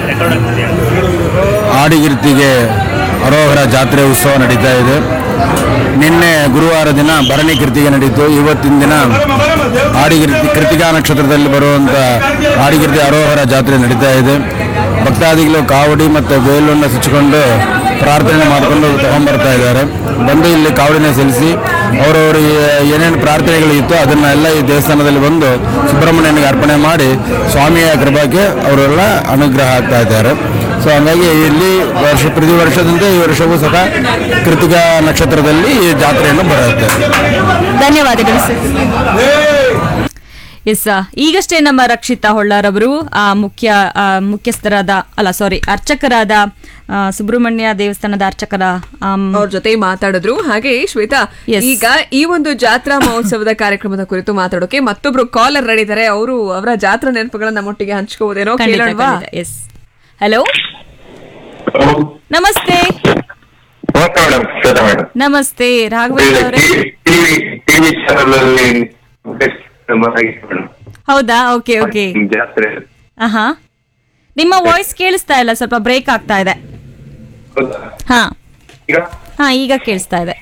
ಆಡಿಗಿರ್ತಿಗೆ ಅರೋಹರ ಜಾತ್ರೆ ಉತ್ಸವ ನಡೀತಾ ಇದೆ. ನಿನ್ನೆ ಗುರುವಾರ ದಿನ ಭರಣಿ ಕೃತಿಗೆ ನಡೀತು. ಇವತ್ತಿನ ದಿನ ಆಡಿಗಿರ್ತಿ ಕೃತಿಕಾ ನಕ್ಷತ್ರದಲ್ಲಿ ಬರುವಂಥ ಆಡಿಗಿರ್ತಿ ಅರೋಹರ ಜಾತ್ರೆ ನಡೀತಾ ಇದೆ. ಭಕ್ತಾದಿಗಳು ಕಾವಡಿ ಮತ್ತು ಬೇಲನ್ನು ಸುಚ್ಚಿಕೊಂಡು ಪ್ರಾರ್ಥನೆ ಮಾಡಿಕೊಂಡು ತಗೊಂಡ್ಬರ್ತಾ ಇದ್ದಾರೆ. ಬಂದು ಇಲ್ಲಿ ಕಾವಡಿನ ಸಲ್ಲಿಸಿ ಅವರವರು ಏನೇನು ಪ್ರಾರ್ಥನೆಗಳಿತ್ತು ಅದನ್ನೆಲ್ಲ ಈ ದೇವಸ್ಥಾನದಲ್ಲಿ ಬಂದು ಸುಬ್ರಹ್ಮಣ್ಯನಿಗೆ ಅರ್ಪಣೆ ಮಾಡಿ ಸ್ವಾಮಿಯ ಕೃಪೆಗೆ ಅವರೆಲ್ಲ ಅನುಗ್ರಹ ಆಗ್ತಾ ಇದ್ದಾರೆ. ಸೊ ಹಾಗಾಗಿ ಇಲ್ಲಿ ಪ್ರತಿ ವರ್ಷದಂತೆ ಈ ವರ್ಷವೂ ಸಹ ಕೃತಿಕಾ ನಕ್ಷತ್ರದಲ್ಲಿ ಈ ಜಾತ್ರೆಯನ್ನು ಬರುತ್ತೆ. ಧನ್ಯವಾದಗಳು ಸರ್. ಎಸ್, ಈಗಷ್ಟೇ ನಮ್ಮ ರಕ್ಷಿತಾ ಹೊಳ್ಳಾರವರು ಅರ್ಚಕರಾದ ಸುಬ್ರಹ್ಮಣ್ಯ ದೇವಸ್ಥಾನದ ಅರ್ಚಕರ ಅವ್ರ ಜೊತೆ ಮಾತಾಡಿದ್ರು. ಹಾಗೆ ಶ್ವೇತಾ, ಈಗ ಈ ಒಂದು ಜಾತ್ರಾ ಮಹೋತ್ಸವದ ಕಾರ್ಯಕ್ರಮದ ಕುರಿತು ಮಾತಾಡೋಕೆ ಮತ್ತೊಬ್ರು ಕಾಲರ್ ರೆಡಿ ಇದ್ದಾರೆ. ಅವರು ಅವರ ಜಾತ್ರಾ ನೆನಪುಗಳನ್ನ ನಮ್ಮೊಟ್ಟಿಗೆ ಹಂಚ್ಕೋಬೋದೇನೋ ಕೇಳೋಣವಾ? ಎಸ್, ಹಲೋ, ನಮಸ್ತೆ. ನಮಸ್ತೆ ರಾಘವೇಂದ್ರ ಅವರೇ. ಹೌದಾ? Okay okay. ನಿಮ್ಮ ವಾಯ್ಸ್ ಕೇಳಿಸ್ತಾ ಇಲ್ಲ, ಸ್ವಲ್ಪ ಬ್ರೇಕ್ ಆಗ್ತಾ ಇದೆ. ಹಾ, ಈಗ ಕೇಳಿಸ್ತಾ ಇದೆ.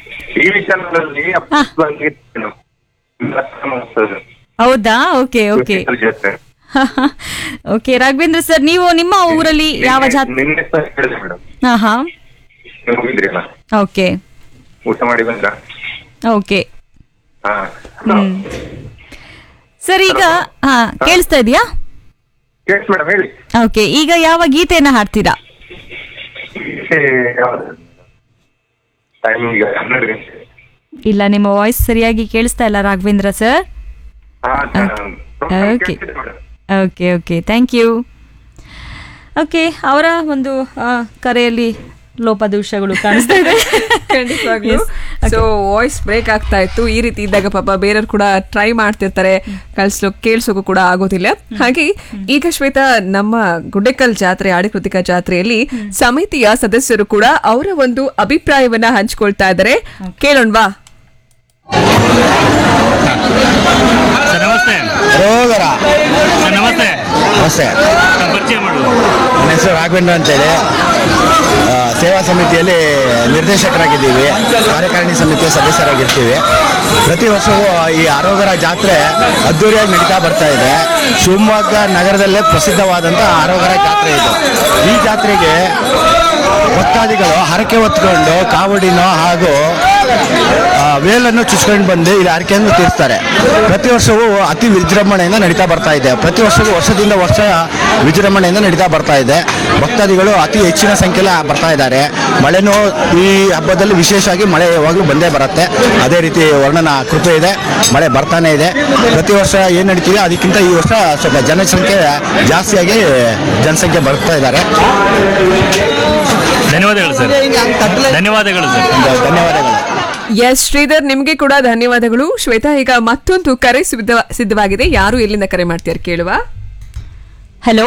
ಹೌದಾ? Okay okay okay. Raghavendra sir, ನೀವು ನಿಮ್ಮ ಊರಲ್ಲಿ ಯಾವ ಜಾತ್ರೆ? ಹಾ, ಓಕೆ ಓಕೆ. ಸರ್, ಈಗ ಕೇಳಿಸ್ತಾ ಇದೆಯಾ? ಓಕೆ, ಈಗ ಯಾವ ಗೀತೆಯನ್ನ ಹಾಡ್ತೀರಾ? ಇಲ್ಲ, ನಿಮ್ಮ ವಾಯ್ಸ್ ಸರಿಯಾಗಿ ಕೇಳಿಸ್ತಾ ಇಲ್ಲ Raghavendra sir. Okay okay okay, thank you. Okay, ಅವರ ಒಂದು ಕರೆಯಲ್ಲಿ ಲೋಪದೋಷಗಳು ಕಾಣಿಸ್ತಾ ಇದೆ. ಖಂಡಿತವಾಗ್ಲೂ. ಸೊ ವಾಯ್ಸ್ ಬ್ರೇಕ್ ಆಗ್ತಾ ಇತ್ತು. ಈ ರೀತಿ ಇದ್ದಾಗ ಪಾಪ ಬೇರೆಯವ್ರು ಕೂಡ ಟ್ರೈ ಮಾಡ್ತಿರ್ತಾರೆ, ಕೇಳಿಸೋಕು ಕೂಡ ಆಗೋದಿಲ್ಲ. ಹಾಗೆ ಈಗ ಶ್ವೇತಾ, ನಮ್ಮ ಗುಡ್ಡೆಕಲ್ ಜಾತ್ರೆ, ಆಡಿಕೃತಿಕಾ ಜಾತ್ರೆಯಲ್ಲಿ ಸಮಿತಿಯ ಸದಸ್ಯರು ಕೂಡ ಅವರ ಒಂದು ಅಭಿಪ್ರಾಯವನ್ನ ಹಂಚ್ಕೊಳ್ತಾ ಇದ್ದಾರೆ, ಕೇಳೋಣವಾ? ನಮಸ್ತೆ. ನಮಸ್ತೆ. ನಮಸ್ತೆ. ನನ್ನ ಹೆಸರು ರಾಘವೇಂದ್ರ ಅಂತೇಳಿ, ಸೇವಾ ಸಮಿತಿಯಲ್ಲಿ ನಿರ್ದೇಶಕರಾಗಿದ್ದೀವಿ, ಕಾರ್ಯಕಾರಿಣಿ ಸಮಿತಿಯ ಸದಸ್ಯರಾಗಿರ್ತೀವಿ. ಪ್ರತಿ ವರ್ಷವೂ ಈ ಆರೋಗರ ಜಾತ್ರೆ ಅದ್ದೂರಿಯಾಗಿ ನಡೀತಾ ಬರ್ತಾ ಇದೆ. ಶಿವಮೊಗ್ಗ ನಗರದಲ್ಲೇ ಪ್ರಸಿದ್ಧವಾದಂಥ ಆರೋಗರ ಜಾತ್ರೆ ಇದು. ಈ ಜಾತ್ರೆಗೆ ಭಕ್ತಾದಿಗಳು ಹರಕೆ ಹೊತ್ಕೊಂಡು ಕಾವಡಿನೋ ಹಾಗೂ ವೇಲನ್ನು ಚುಚ್ಕೊಂಡು ಬಂದು ಇಲ್ಲಿ ಹರಕೆಯನ್ನು ತೀರಿಸ್ತಾರೆ. ಪ್ರತಿ ವರ್ಷವೂ ಅತಿ ವಿಜೃಂಭಣೆಯಿಂದ ನಡೀತಾ ಬರ್ತಾ ಇದೆ. ಪ್ರತಿ ವರ್ಷವೂ ವರ್ಷದಿಂದ ವರ್ಷ ವಿಜೃಂಭಣೆಯಿಂದ ನಡೀತಾ ಬರ್ತಾ ಇದೆ. ಭಕ್ತಾದಿಗಳು ಅತಿ ಹೆಚ್ಚಿನ ಸಂಖ್ಯೆಯಲ್ಲಿ ಬರ್ತಾ ಇದ್ದಾರೆ. ಮಳೆನೂ ಈ ಹಬ್ಬದಲ್ಲಿ ವಿಶೇಷವಾಗಿ ಮಳೆ ಯಾವಾಗಲೂ ಬಂದೇ ಬರುತ್ತೆ. ಅದೇ ರೀತಿ ವರ್ಣನ ಕೃಪೆ ಇದೆ, ಮಳೆ ಬರ್ತಾನೆ ಇದೆ. ಪ್ರತಿ ವರ್ಷ ಏನು ನಡೀತಿದೆ ಅದಕ್ಕಿಂತ ಈ ವರ್ಷ ಸ್ವಲ್ಪ ಜನಸಂಖ್ಯೆ ಜಾಸ್ತಿಯಾಗಿ ಜನಸಂಖ್ಯೆ ಬರ್ತಾ ಇದ್ದಾರೆ. ಧನ್ಯವಾದಗಳು ಸರ್. ಧನ್ಯವಾದಗಳು ಸರ್. ಧನ್ಯವಾದಗಳು. ಎಸ್ ಶ್ರೀಧರ್, ನಿಮ್ಗೆ ಕೂಡ ಧನ್ಯವಾದಗಳು. ಶ್ವೇತಾ, ಈಗ ಮತ್ತೊಂದು ಕರೆ ಸಿದ್ಧವಾಗಿದೆ. ಯಾರು ಎಲ್ಲಿಂದ ಕರೆ ಮಾಡ್ತೀರ ಕೇಳುವ. ಹಲೋ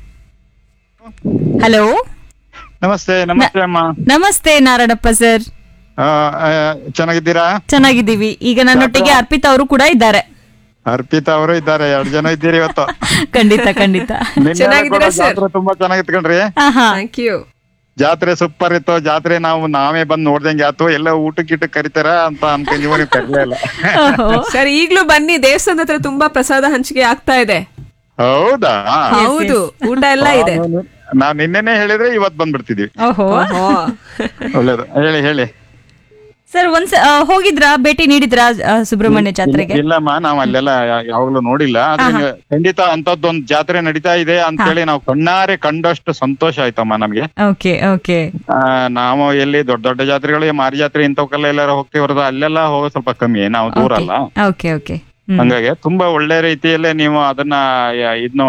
ಹಲೋ, ನಮಸ್ತೆ. ನಮಸ್ತೆ ಅಮ್ಮ. ನಮಸ್ತೆ ನಾರಾಯಣಪ್ಪ ಸರ್. ಚೆನ್ನಾಗಿದ್ದೀರಾ? ಚೆನ್ನಾಗಿದ್ದೀವಿ. ಈಗ ನನ್ನೊಟ್ಟಿಗೆ ಅರ್ಪಿತಾ ಅವರು ಕೂಡ ಇದ್ದಾರೆ. ಅರ್ಪಿತಾ ಅವರು ಇದ್ದಾರೆ. 2 ಜನ ಇದ್ದೀರಿ ಇವತ್ತು. ಖಂಡಿತ ಖಂಡಿತ. ಚೆನ್ನಾಗಿದ್ದೀರಾ ಸರ್? ಜಾತ್ರೆ ತುಂಬಾ ಚೆನ್ನಾಗಿತ್ತು ಕಣ್ರಿ. Thank you. ಜಾತ್ರೆ ಸೂಪರ್ ಇತ್ತು. ಜಾತ್ರೆ ನಾವೇ ಬಂದ್ ನೋಡ್ದಂಗೆ ಆಯ್ತು. ಎಲ್ಲ ಊಟಕ್ಕೆ ಕರಿತಾರ ಅಂತ ಅನ್ಕೊಂಡು ಕರ್ಲೇ ಇಲ್ಲ. ಸರ್, ಈಗ್ಲೂ ಬನ್ನಿ, ದೇವಸ್ಥಾನದ ಹತ್ರ ತುಂಬಾ ಪ್ರಸಾದ ಹಂಚಿಕೆ ಆಗ್ತಾ ಇದೆ. ಹೌದಾ? ಹೌದು, ಊಟ ಎಲ್ಲ ಇದೆ. ನಾವ್ ನಿನ್ನೆನೆ ಹೇಳಿದ್ರೆ ಇವತ್ ಬಂದ್ಬಿಡ್ತಿದ್ವಿ. ಒಳ್ಳೇದು. ಹೇಳಿ ಹೇಳಿ ಸರ್. ಹೋಗಿದ್ರಾ, ಭೇಟಿ ನೀಡಿದ್ರಾ ಸುಬ್ರಹ್ಮಣ್ಯ ಜಾತ್ರೆಗೆ? ಇಲ್ಲಮ್ಮ, ನಾವ್ ಅಲ್ಲೆಲ್ಲ ಯಾವಾಗ್ಲೂ ನೋಡಿಲ್ಲ. ಆದ್ರೆ ಖಂಡಿತ ಅಂತದ್ದೊಂದ್ ಜಾತ್ರೆ ನಡೀತಾ ಇದೆ ಅಂತ ಹೇಳಿ ನಾವು ಕಣ್ಣಾರೆ ಕಂಡಷ್ಟು ಸಂತೋಷ ಆಯ್ತಮ್ಮ ನಮ್ಗೆ. Okay okay. ನಾವು ಎಲ್ಲಿ ದೊಡ್ಡ ದೊಡ್ಡ ಜಾತ್ರೆಗಳು, ಮಾರಿ ಜಾತ್ರೆ ಇಂಥವಕ್ಕೆಲ್ಲ ಎಲ್ಲಾರ ಹೋಗ್ತೀವಿ ಹೊರದು ಅಲ್ಲೆಲ್ಲ ಹೋಗೋ ಸ್ವಲ್ಪ ಕಮ್ಮಿ. ನಾವು ದೂರ ಅಲ್ಲ. Okay okay. ಹಂಗಾಗಿ ತುಂಬಾ ಒಳ್ಳೆ ರೀತಿಯಲ್ಲೇ ನೀವು ಅದನ್ನ ಇದನ್ನು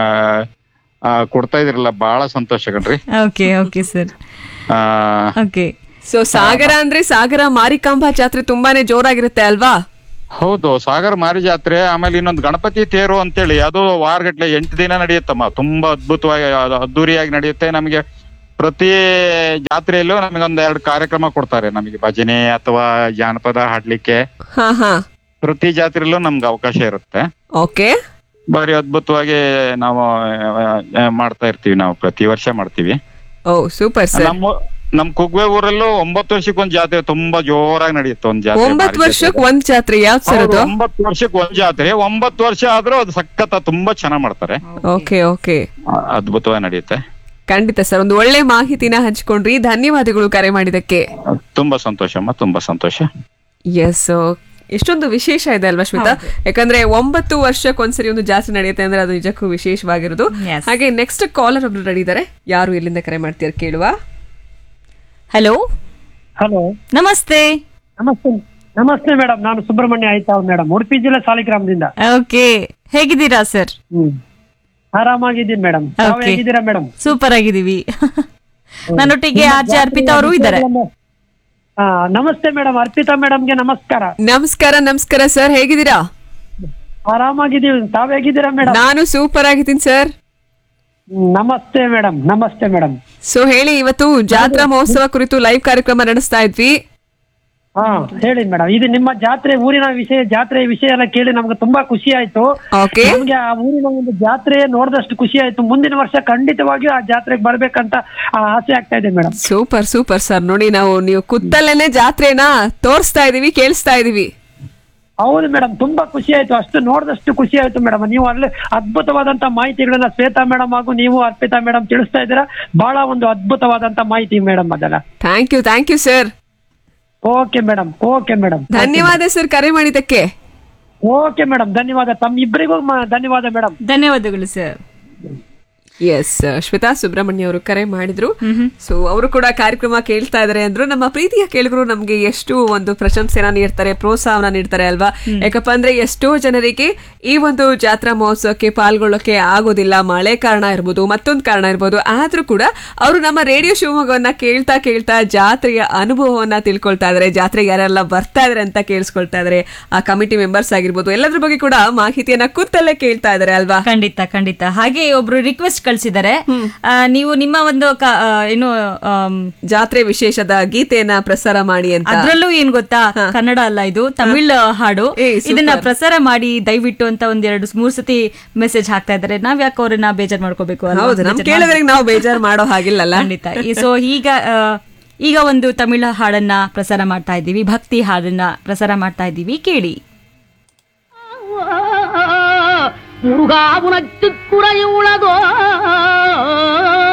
ಕೊಡ್ತಾ ಇದ್ರಲ್ಲ, ಬಹಳ ಸಂತೋಷ ಕಣ್ರಿ. Okay okay sir. Okay. So ಸಾಗರ ಅಂದ್ರೆ ಸಾಗರ ಮಾರಿಕಾಂಬಾ ಜಾತ್ರೆ ತುಂಬಾನೇ ಜೋರಾಗಿರುತ್ತೆ ಅಲ್ವಾ? ಹೌದು, ಸಾಗರ ಮಾರಿ ಜಾತ್ರೆ. ಆಮೇಲೆ ಇನ್ನೊಂದು ಗಣಪತಿ ತೇರು ಅಂತೇಳಿ, ಅದು ವಾರಗಟ್ಲೆ 8 ದಿನ ನಡೆಯುತ್ತಮ್ಮ. ತುಂಬಾ ಅದ್ಭುತವಾಗಿ ಅದ್ದೂರಿಯಾಗಿ ನಡೆಯುತ್ತೆ. ನಮಗೆ ಪ್ರತಿ ಜಾತ್ರೆಯಲ್ಲೂ ನಮಗೆ 1-2 ಕಾರ್ಯಕ್ರಮ ಕೊಡ್ತಾರೆ. ನಮಗೆ ಭಜನೆ ಅಥವಾ ಜಾನಪದ ಹಾಡ್ಲಿಕ್ಕೆ ಪ್ರತಿ ಜಾತ್ರೆಯಲ್ಲೂ ನಮ್ಗೆ ಅವಕಾಶ ಇರುತ್ತೆ. ಓಕೆ. ಬಾರಿ ಅದ್ಭುತವಾಗಿ ನಾವು ಮಾಡ್ತಾ ಇರ್ತೀವಿ. ನಾವು ಪ್ರತಿ ವರ್ಷ ಮಾಡ್ತೀವಿ. ಓ ಸೂಪರ್ ಸರ್. ನಮ್ ಕುಗ್ವೆ ಊರಲ್ಲೂ 9 ವರ್ಷಕ್ಕೊಂದ್ ಜಾತ್ರೆ ತುಂಬಾ ಜೋರಾಗಿ ನಡೆಯುತ್ತೆ. ಒಂದ್ ಜಾತ್ರೆ 9 ವರ್ಷಕ್ಕೆ ಒಂದ್ ಜಾತ್ರೆ. ಯಾವ್ದು ಸರ್ ಅದು? 9 ವರ್ಷಕ್ಕೆ ಒಂದ್ ಜಾತ್ರೆ. 9 ವರ್ಷ ಆದ್ರೂ ಅದು ಸಖತ್ ತುಂಬಾ ಚೆನ್ನಾಗ್ ಮಾಡ್ತಾರೆ. Okay okay. ಅದ್ಭುತವಾಗಿ ನಡೆಯುತ್ತೆ. ಖಂಡಿತ ಸರ್, ಒಂದು ಒಳ್ಳೆ ಮಾಹಿತಿನ ಹಂಚ್ಕೊಂಡ್ರಿ. ಧನ್ಯವಾದಗಳು ಕರೆ ಮಾಡಿದಕ್ಕೆ. ತುಂಬಾ ಸಂತೋಷ ಅಮ್ಮ, ತುಂಬಾ ಸಂತೋಷ. ಎಸ್, ಎಷ್ಟೊಂದು ವಿಶೇಷ ಇದೆ ಅಲ್ವಾ ಶ್ವೇತಾ? ಯಾಕಂದ್ರೆ 9 ವರ್ಷಕ್ಕೊಂದ್ಸರಿ ಒಂದು ಜಾತ್ರೆ ನಡೆಯುತ್ತೆ ಅಂದ್ರೆ ಅದು ನಿಜಕ್ಕೂ ವಿಶೇಷವಾಗಿರೋದು. ಹಾಗೆ ನೆಕ್ಸ್ಟ್ ಕಾಲರ್ ಒಬ್ರು ರೆಡಿ ಇದ್ದಾರೆ. ಯಾರು ಎಲ್ಲಿಂದ ಕರೆ ಮಾಡ್ತೀರ ಕೇಳುವ. ಹಲೋ ಹಲೋ, ನಮಸ್ತೆ. ನಮಸ್ತೆ. ನಮಸ್ತೆ ಮೇಡಮ್, ನಾನು ಸುಬ್ರಹ್ಮಣ್ಯ ಆಯ್ತಾ ಮೇಡಮ್, ಉಡುಪಿ ಜಿಲ್ಲೆ ಸಾಲಿಗ್ರಾಮದಿಂದ. ಓಕೆ, ಹೇಗಿದ್ದೀರಾ ಸರ್? ಆರಾಮಾಗಿದ್ದೀನಿ ಮೇಡಮ್. ಹೇಗಿದ್ದೀರಾ ಮೇಡಮ್? ಸೂಪರ್ ಆಗಿದ್ದೀವಿ. ನನ್ನೊಟ್ಟಿಗೆ ಆರ್ಜೆ ಅರ್ಪಿತಾ ಅವರು ಇದ್ದಾರೆ. ನಮಸ್ತೆ ಮೇಡಮ್. ಅರ್ಪಿತಾ ಮೇಡಮ್ಗೆ ನಮಸ್ಕಾರ. ನಮಸ್ಕಾರ. ನಮಸ್ಕಾರ ಸರ್, ಹೇಗಿದ್ದೀರಾ? ಆರಾಮಾಗಿದ್ದೀವಿ. ತಾವ್ ಹೇಗಿದ್ದೀರಾ ಮೇಡಮ್? ನಾನು ಸೂಪರ್ ಆಗಿದ್ದೀನಿ ಸರ್. ನಮಸ್ತೆ ಮೇಡಮ್. ನಮಸ್ತೆ ಮೇಡಮ್. ಸೊ ಹೇಳಿ, ಇವತ್ತು ಜಾತ್ರಾ ಮಹೋತ್ಸವ ಕುರಿತು ಲೈವ್ ಕಾರ್ಯಕ್ರಮ ನಡೆಸ್ತಾ ಇದ್ವಿ. ಹೇಳಿ ಮೇಡಮ್. ಇದು ನಿಮ್ಮ ಜಾತ್ರೆ, ಊರಿನ ವಿಷಯ, ಜಾತ್ರೆ ವಿಷಯ ಎಲ್ಲ ಕೇಳಿ ನಮ್ಗೆ ತುಂಬಾ ಖುಷಿ ಆಯ್ತು. ನಮ್ಗೆ ಆ ಊರಿನ ಒಂದು ಜಾತ್ರೆ ನೋಡಿದಷ್ಟು ಖುಷಿ ಆಯ್ತು. ಮುಂದಿನ ವರ್ಷ ಖಂಡಿತವಾಗಿಯೂ ಆ ಜಾತ್ರೆಗೆ ಬರ್ಬೇಕಂತ ಆಸೆ ಆಗ್ತಾ ಇದೆ ಮೇಡಮ್. Super super sir. ನೋಡಿ, ನೀವು ಕುತ್ತಲ್ಲೇನೆ ಜಾತ್ರೆನ ತೋರಿಸ್ತಾ ಇದೀವಿ, ಕೇಳಿಸ್ತಾ ಇದೀವಿ. ಹೌದು ಮೇಡಮ್, ತುಂಬಾ ಖುಷಿ ಆಯ್ತು. ಅಷ್ಟು ನೋಡಿದಷ್ಟು ಖುಷಿ ಆಯ್ತು ಮೇಡಮ್. ನೀವು ಅಲ್ಲಿ ಅದ್ಭುತವಾದಂತ ಮಾಹಿತಿಗಳನ್ನ ಶ್ವೇತಾ ಮೇಡಮ್ ಹಾಗೂ ನೀವು ಅರ್ಪಿತಾ ಮೇಡಮ್ ತಿಳಿಸ್ತಾ ಇದ್ದೀರಾ. ಬಹಳ ಒಂದು ಅದ್ಭುತವಾದಂತ ಮಾಹಿತಿ ಮೇಡಮ್ ಅದೆಲ್ಲ. Thank you sir. Okay madam. Okay madam, ಧನ್ಯವಾದ ಸರ್ ಕರೆ ಮಾಡಿದ್ದಕ್ಕೆ. ಓಕೆ ಮೇಡಮ್, ಧನ್ಯವಾದ. ತಮ್ಮಿಬ್ಬರಿಗೂ ಧನ್ಯವಾದ ಮೇಡಮ್. ಧನ್ಯವಾದಗಳು ಸರ್. ಎಸ್, ಶ್ವೇತಾ ಸುಬ್ರಹ್ಮಣ್ಯ ಅವರು ಕರೆ ಮಾಡಿದ್ರು. ಸೊ ಅವರು ಕೂಡ ಕಾರ್ಯಕ್ರಮ ಕೇಳ್ತಾ ಇದಾರೆ ಅಂದ್ರು. ನಮ್ಮ ಪ್ರೀತಿಯ ಕೇಳಿದ್ರು ನಮ್ಗೆ ಎಷ್ಟು ಒಂದು ಪ್ರಶಂಸೆನ ನೀಡ್ತಾರೆ, ಪ್ರೋತ್ಸಾಹನ ನೀಡ್ತಾರೆ ಅಲ್ವಾ? ಯಾಕಪ್ಪ ಅಂದ್ರೆ ಎಷ್ಟೋ ಜನರಿಗೆ ಈ ಒಂದು ಜಾತ್ರಾ ಮಹೋತ್ಸವಕ್ಕೆ ಪಾಲ್ಗೊಳ್ಳೋಕೆ ಆಗೋದಿಲ್ಲ. ಮಳೆ ಕಾರಣ ಇರ್ಬೋದು, ಮತ್ತೊಂದು ಕಾರಣ ಇರ್ಬೋದು. ಆದ್ರೂ ಕೂಡ ಅವರು ನಮ್ಮ ರೇಡಿಯೋ ಶಿವಮೊಗ್ಗವನ್ನ ಕೇಳ್ತಾ ಕೇಳ್ತಾ ಜಾತ್ರೆಯ ಅನುಭವವನ್ನ ತಿಳ್ಕೊಳ್ತಾ ಇದಾರೆ. ಜಾತ್ರೆಗೆ ಯಾರೆಲ್ಲ ಬರ್ತಾ ಇದಾರೆ ಅಂತ ಕೇಳಿಸ್ಕೊಳ್ತಾ ಇದಾರೆ. ಆ ಕಮಿಟಿ ಮೆಂಬರ್ಸ್ ಆಗಿರ್ಬೋದು, ಎಲ್ಲದ್ರ ಬಗ್ಗೆ ಕೂಡ ಮಾಹಿತಿಯನ್ನ ಕೂತಲ್ಲೇ ಕೇಳ್ತಾ ಇದಾರೆ ಅಲ್ವಾ? ಖಂಡಿತ ಖಂಡಿತ. ಹಾಗೆ ಒಬ್ರು ರಿಕ್ವೆಸ್ಟ್ ಕಳಿಸಿದ್ದಾರೆ, ನೀವು ನಿಮ್ಮ ಒಂದು ಏನು ಜಾತ್ರೆ ವಿಶೇಷದ ಗೀತೆಯನ್ನ ಪ್ರಸಾರ ಮಾಡಿ ಅಂತ. ಅದ್ರಲ್ಲೂ ಏನ್ ಗೊತ್ತಾ, ಕನ್ನಡ ಅಲ್ಲ, ಇದು ತಮಿಳ್ ಹಾಡು. ಇದನ್ನ ಪ್ರಸಾರ ಮಾಡಿ ದಯವಿಟ್ಟು ಅಂತ 1-2-3 ಸತಿ ಮೆಸೇಜ್ ಹಾಕ್ತಾ ಇದ್ದಾರೆ. ನಾವ್ ಯಾಕೆ ಅವ್ರನ್ನ ಬೇಜಾರ್ ಮಾಡ್ಕೋಬೇಕು? ಕೇಳಿದ್ರೆ ನಾವು ಬೇಜಾರ್ ಮಾಡೋ ಹಾಗಿಲ್ಲಲ್ಲ. ಖಂಡಿತ. ಸೊ ಈಗ ಒಂದು ತಮಿಳ ಹಾಡನ್ನ ಪ್ರಸಾರ ಮಾಡ್ತಾ ಇದ್ದೀವಿ, ಭಕ್ತಿ ಹಾಡನ್ನ ಪ್ರಸಾರ ಮಾಡ್ತಾ ಇದ್ದೀವಿ, ಕೇಳಿ. முருகா உனக்கு குறையுள்ளதோ